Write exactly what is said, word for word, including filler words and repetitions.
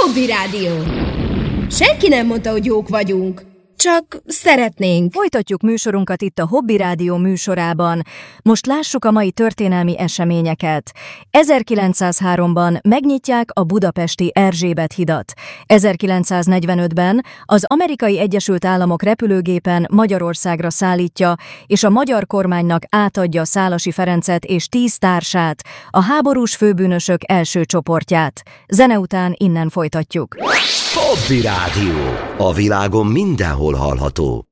Hobby Rádió. Senki nem mondta, hogy jók vagyunk. Csak szeretnénk. Folytatjuk műsorunkat itt a Hobby Rádió műsorában. Most lássuk a mai történelmi eseményeket. ezerkilencszázháromban megnyitják a budapesti Erzsébet hidat. ezerkilencszáznegyvenötben az Amerikai Egyesült Államok repülőgépen Magyarországra szállítja, és a magyar kormánynak átadja Szálasi Ferencet és tíz társát, a háborús főbűnösök első csoportját. Zene után innen folytatjuk. Hobby Rádió. A világon mindenhol hallható.